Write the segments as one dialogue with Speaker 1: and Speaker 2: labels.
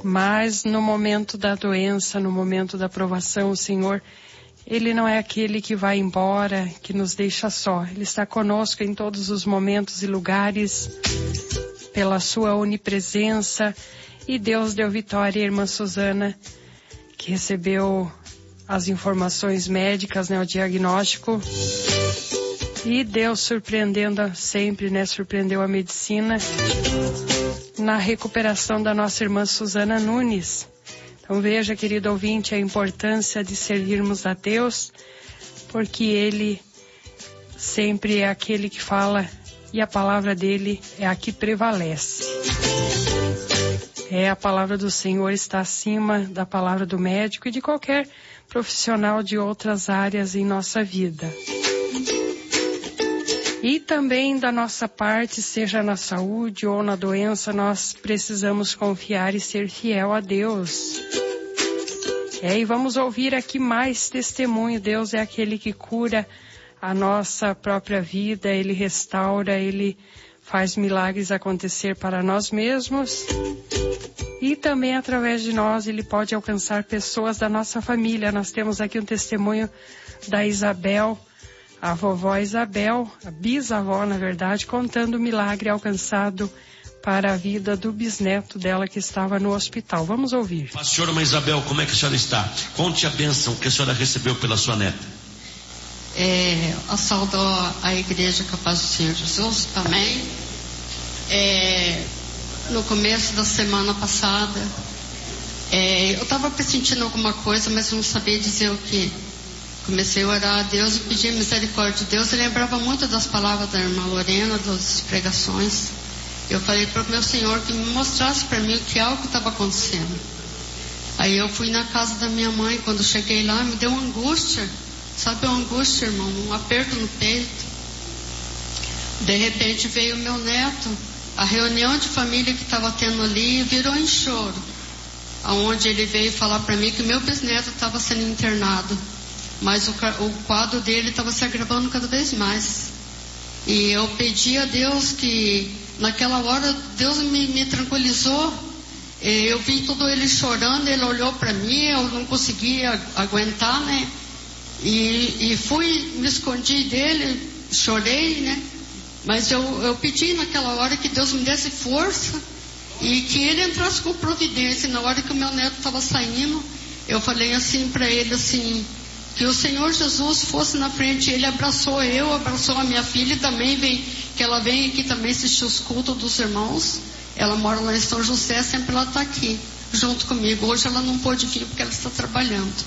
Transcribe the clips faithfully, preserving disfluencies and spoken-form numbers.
Speaker 1: Mas no momento da doença, no momento da provação, o Senhor, Ele não é aquele que vai embora, que nos deixa só. Ele está conosco em todos os momentos e lugares, pela sua onipresença. E Deus deu vitória à irmã Suzana, que recebeu as informações médicas, né, o diagnóstico. E Deus surpreendendo sempre, né, surpreendeu a medicina na recuperação da nossa irmã Suzana Nunes. Então veja, querido ouvinte, a importância de servirmos a Deus, porque Ele sempre é aquele que fala e a palavra dele é a que prevalece. É, a palavra do Senhor está acima da palavra do médico e de qualquer profissional de outras áreas em nossa vida. E também da nossa parte, seja na saúde ou na doença, nós precisamos confiar e ser fiel a Deus. É, e vamos ouvir aqui mais testemunho. Deus é aquele que cura a nossa própria vida, Ele restaura, Ele faz milagres acontecer para nós mesmos. E também através de nós Ele pode alcançar pessoas da nossa família. Nós temos aqui um testemunho da Isabel, a vovó Isabel, a bisavó na verdade, contando o milagre alcançado para a vida do bisneto dela que estava no hospital. Vamos ouvir.
Speaker 2: A senhora, irmã Isabel, como é que a senhora está? Conte a bênção que a senhora recebeu pela sua neta.
Speaker 3: É, eu saúdo a Igreja Capaz do Senhor Jesus também. É, no começo da semana passada, é, eu estava pressentindo alguma coisa, mas não sabia dizer o que. Comecei a orar a Deus e pedir misericórdia de Deus. Eu lembrava muito das palavras da irmã Lorena, das pregações. Eu falei para o meu Senhor que me mostrasse para mim o que algo estava acontecendo. Aí eu fui na casa da minha mãe. Quando cheguei lá, me deu uma angústia. Sabe uma angústia, irmão? Um aperto no peito. De repente veio o meu neto. A reunião de família que estava tendo ali virou em choro. Aonde ele veio falar para mim que meu bisneto estava sendo internado. Mas o, o quadro dele estava se agravando cada vez mais. E eu pedi a Deus que, naquela hora, Deus me, me tranquilizou. Eu vi todo ele chorando, ele olhou para mim, eu não conseguia aguentar, né? E, e fui, me escondi dele, chorei, né? Mas eu, eu pedi naquela hora que Deus me desse força e que ele entrasse com providência. Na hora que o meu neto estava saindo, eu falei assim para ele, assim... que o Senhor Jesus fosse na frente. Ele abraçou eu, abraçou a minha filha e também vem, que ela vem aqui também assistir os cultos dos irmãos. Ela mora lá em São José, sempre ela está aqui junto comigo. Hoje ela não pôde vir porque ela está trabalhando.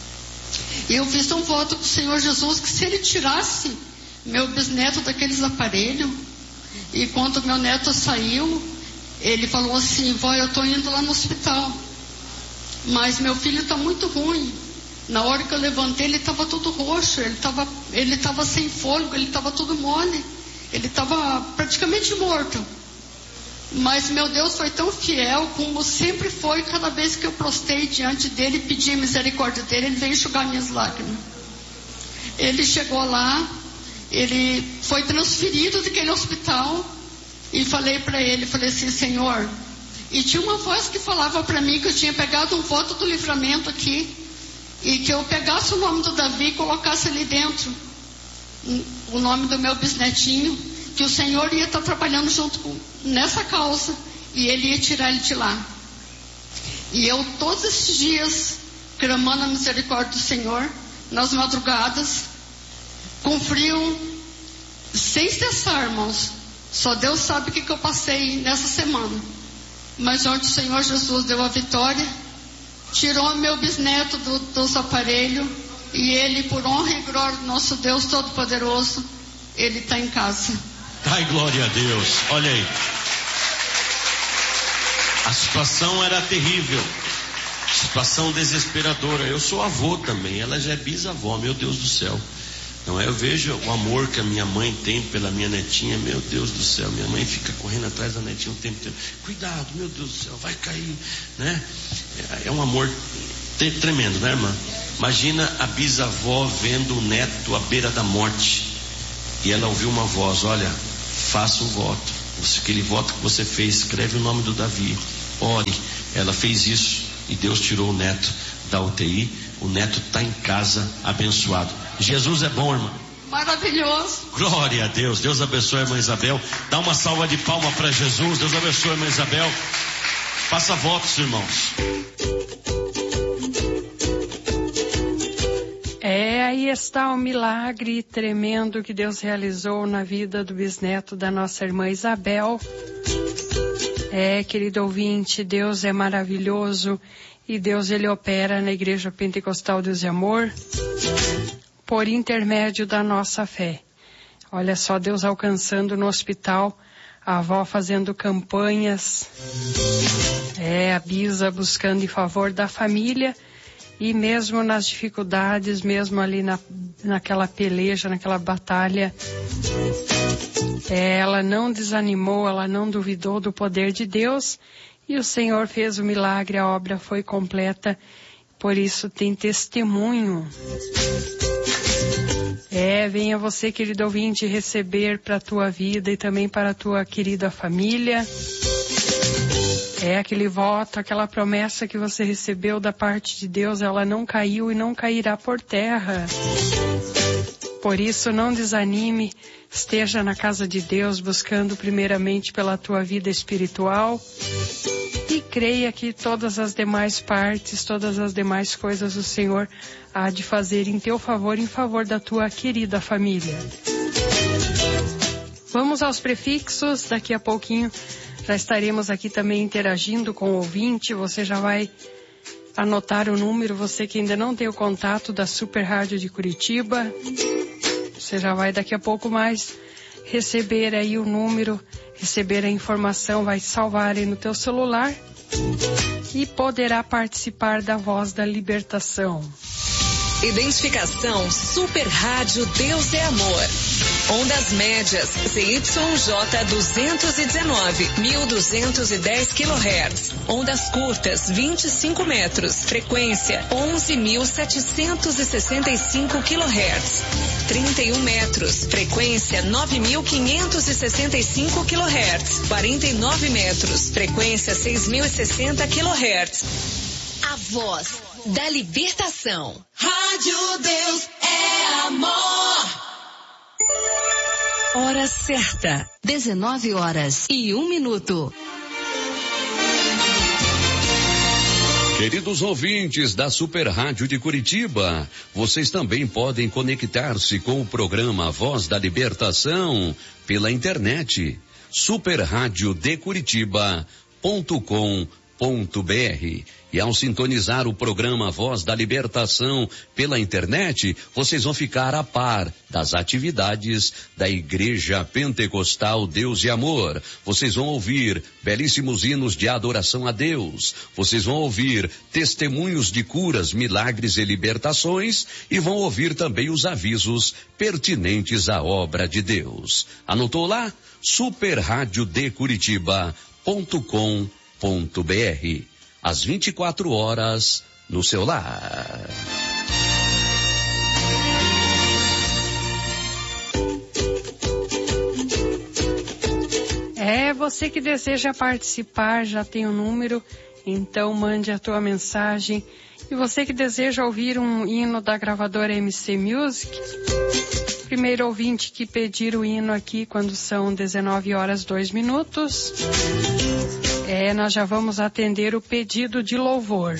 Speaker 3: E eu fiz um voto com o Senhor Jesus que se ele tirasse meu bisneto daqueles aparelhos, e quando meu neto saiu, ele falou assim: vó, eu estou indo lá no hospital, mas meu filho está muito ruim. Na hora que eu levantei, ele estava todo roxo, ele estava ele estava sem fôlego, ele estava todo mole, ele estava praticamente morto. Mas meu Deus foi tão fiel, como sempre foi. Cada vez que eu prostei diante dele e pedi a misericórdia dele, ele veio enxugar minhas lágrimas. Ele chegou lá, ele foi transferido daquele hospital, e falei para ele, falei assim: Senhor, e tinha uma voz que falava para mim que eu tinha pegado um voto do livramento aqui, e que eu pegasse o nome do Davi e colocasse ali dentro o nome do meu bisnetinho, que o Senhor ia estar trabalhando junto com, nessa causa, e ele ia tirar ele de lá. E eu todos esses dias clamando a misericórdia do Senhor, nas madrugadas, com frio, sem cessar, irmãos. Só Deus sabe o que, que eu passei nessa semana. Mas onde o Senhor Jesus deu a vitória, tirou meu bisneto do, dos aparelhos, e ele, por honra e glória do nosso Deus Todo-Poderoso, ele está em casa.
Speaker 2: Ai, glória a Deus. Olha aí. A situação era terrível. Situação desesperadora. Eu sou avô também. Ela já é bisavó. Meu Deus do céu. Não é? Eu vejo o amor que a minha mãe tem pela minha netinha. Meu Deus do céu. Minha mãe fica correndo atrás da netinha o tempo inteiro. Cuidado, meu Deus do céu. Vai cair. Né? É um amor tremendo, né, irmã? Imagina a bisavó vendo o neto à beira da morte. E ela ouviu uma voz: olha, faça um voto. Aquele voto que você fez, escreve o nome do Davi. Ore, Ela fez isso e Deus tirou o neto da U T I. O neto está em casa, abençoado. Jesus é bom, irmão.
Speaker 3: Maravilhoso.
Speaker 2: Glória a Deus. Deus abençoe a irmã Isabel. Dá uma salva de palma para Jesus. Deus abençoe a irmã Isabel. Faça votos, irmãos.
Speaker 1: É, aí está o milagre tremendo que Deus realizou na vida do bisneto da nossa irmã Isabel. É, querido ouvinte, Deus é maravilhoso e Deus, ele opera na Igreja Pentecostal Deus e Amor por intermédio da nossa fé. Olha só, Deus alcançando no hospital, a avó fazendo campanhas, é, a Bisa buscando em favor da família. E mesmo nas dificuldades, mesmo ali na, naquela peleja, naquela batalha, é, ela não desanimou, ela não duvidou do poder de Deus. E o Senhor fez o milagre, a obra foi completa. Por isso tem testemunho. É, venha você, querido ouvinte, receber para a tua vida e também para a tua querida família. É aquele voto, aquela promessa que você recebeu da parte de Deus, ela não caiu e não cairá por terra. Por isso, não desanime, esteja na casa de Deus, buscando primeiramente pela tua vida espiritual e creia que todas as demais partes, todas as demais coisas o Senhor há de fazer em teu favor, em favor da tua querida família. Vamos aos prefixos, daqui a pouquinho já estaremos aqui também interagindo com o ouvinte. Você já vai anotar o número, você que ainda não tem o contato da Super Rádio de Curitiba. Você já vai daqui a pouco mais receber aí o número, receber a informação, vai salvar aí no teu celular e poderá participar da Voz da Libertação.
Speaker 4: Identificação Super Rádio Deus é Amor. Ondas médias C Y J duzentos e dezenove, mil duzentos e dez quilohertz. Ondas curtas vinte e cinco metros. Frequência onze mil setecentos e sessenta e cinco quilohertz. trinta e um metros. Frequência nove mil quinhentos e sessenta e cinco quilohertz. quarenta e nove metros. Frequência seis mil e sessenta quilohertz. A Voz da Libertação. Rádio Deus é Amor. Hora certa, dezenove horas e um minuto.
Speaker 5: Queridos ouvintes da Super Rádio de Curitiba, vocês também podem conectar-se com o programa Voz da Libertação pela internet, super rádio de curitiba ponto com ponto br. E ao sintonizar o programa Voz da Libertação pela internet, vocês vão ficar a par das atividades da Igreja Pentecostal Deus e Amor. Vocês vão ouvir belíssimos hinos de adoração a Deus. Vocês vão ouvir testemunhos de curas, milagres e libertações e vão ouvir também os avisos pertinentes à obra de Deus. Anotou lá? super rádio de curitiba ponto com ponto br. Às vinte e quatro horas no seu lar.
Speaker 1: É, você que deseja participar, já tem o número, então mande a tua mensagem. E você que deseja ouvir um hino da gravadora M C Music, primeiro ouvinte que pedir o hino aqui quando são dezenove horas dois minutos. É, nós já vamos atender o pedido de louvor.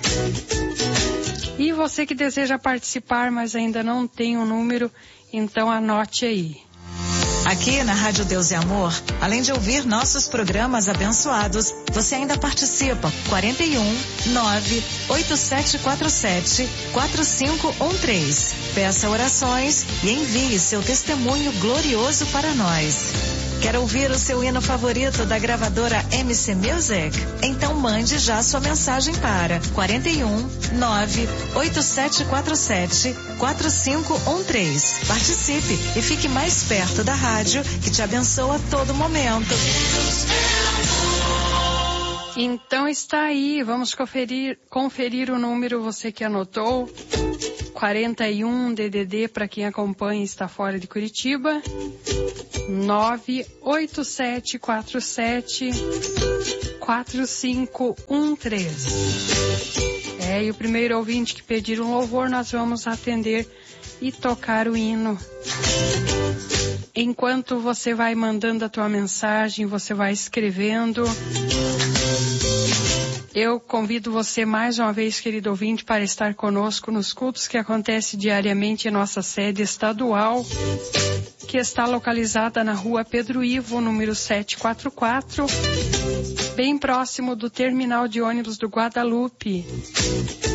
Speaker 1: E você que deseja participar, mas ainda não tem o número, então anote aí.
Speaker 6: Aqui na Rádio Deus e Amor, além de ouvir nossos programas abençoados, você ainda participa. quarenta e um, nove, oito sete quatro sete, quatro cinco um três. Peça orações e envie seu testemunho glorioso para nós. Quer ouvir o seu hino favorito da gravadora M C Music? Então mande já sua mensagem para quarenta e um, nove, oito sete quatro sete, quatro cinco um três. Participe e fique mais perto da rádio que te abençoa a todo momento.
Speaker 1: Então está aí, vamos conferir, conferir o número, você que anotou. quarenta e um D D D para quem acompanha e está fora de Curitiba. nove oito sete quatro sete, quatro cinco um três. É, e o primeiro ouvinte que pedir um louvor, nós vamos atender e tocar o hino. Enquanto você vai mandando a tua mensagem, você vai escrevendo. Eu convido você mais uma vez, querido ouvinte, para estar conosco nos cultos que acontecem diariamente em nossa sede estadual, que está localizada na rua Pedro Ivo, número setecentos e quarenta e quatro, bem próximo do terminal de ônibus do Guadalupe.